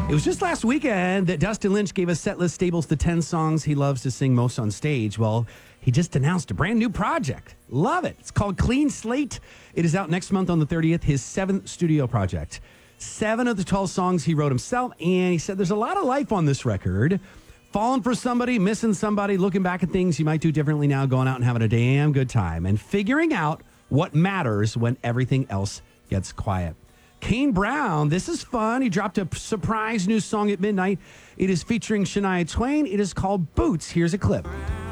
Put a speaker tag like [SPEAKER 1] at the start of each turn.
[SPEAKER 1] It was just last weekend that Dustin Lynch gave us Setlist Stables the 10 songs he loves to sing most on stage. Well, he just announced a brand new project. Love it. It's called Clean Slate. It is out next month on the 30th, his 7th studio project. 7 of the 12 songs he wrote himself, and he said there's a lot of life on this record. Falling for somebody, missing somebody, looking back at things you might do differently now, going out and having a damn good time, and figuring out what matters when everything else gets quiet. Kane Brown, this is fun. He dropped a surprise new song at midnight. It is featuring Shania Twain. It is called Boots. Here's a clip.